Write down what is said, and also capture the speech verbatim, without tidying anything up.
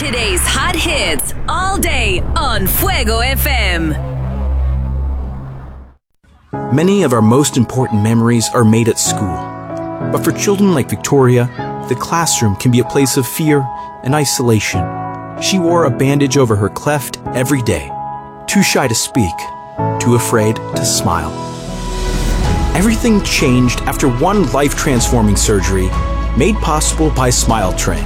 Today's hot hits all day on Fuego F M. Many of our most important memories are made at school. But for children like Victoria, the classroom can be a place of fear and isolation. She wore a bandage over her cleft every day, too shy to speak, too afraid to smile. Everything changed after one life-transforming surgery made possible by Smile Train.